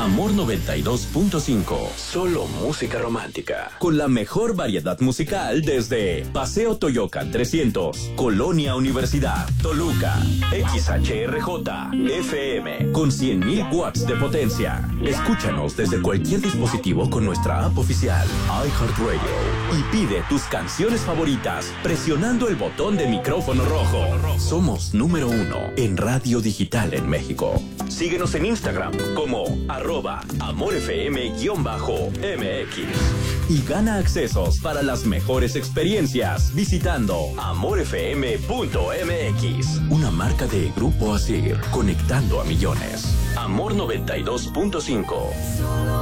Amor 92.5. Solo música romántica. Con la mejor variedad musical desde Paseo Toyocan 300, Colonia Universidad, Toluca, XHRJ, FM, con 100.000 watts de potencia. Escúchanos desde cualquier dispositivo con nuestra app oficial, iHeartRadio. Y pide tus canciones favoritas presionando el botón de micrófono rojo. Somos número 1 en radio digital en México. Síguenos en Instagram como @amorfm_mx y gana accesos para las mejores experiencias visitando amorfm.mx, una marca de Grupo Asir, conectando a millones. Amor 92.5.